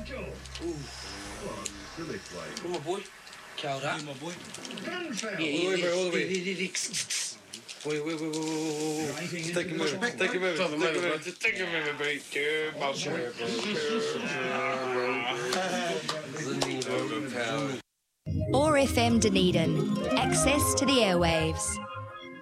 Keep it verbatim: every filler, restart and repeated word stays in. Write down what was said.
Come on, boy. Count up. My boy. Yeah, yeah, All the way, all the way. Wait, wait, wait, wait, wait, wait. Just take a moment. Take a moment. Doesn't matter, bro. Take Just take a minute, mate. Care about shit, bro. O A R F M Dunedin. Access to the airwaves.